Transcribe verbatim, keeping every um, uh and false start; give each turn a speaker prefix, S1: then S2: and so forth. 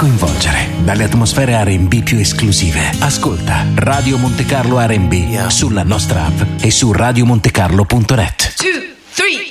S1: coinvolgere, dalle atmosfere R and B più esclusive. Ascolta Radio Monte Carlo R and B sulla nostra app e su radio montecarlo punto net.
S2: two, three